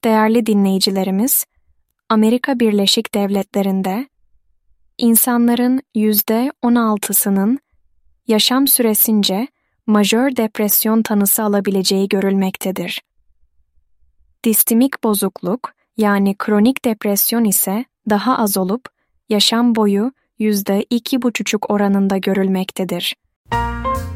Değerli dinleyicilerimiz, Amerika Birleşik Devletleri'nde insanların %16'sının yaşam süresince majör depresyon tanısı alabileceği görülmektedir. Distimik bozukluk yani kronik depresyon ise daha az olup yaşam boyu %2,5 oranında görülmektedir.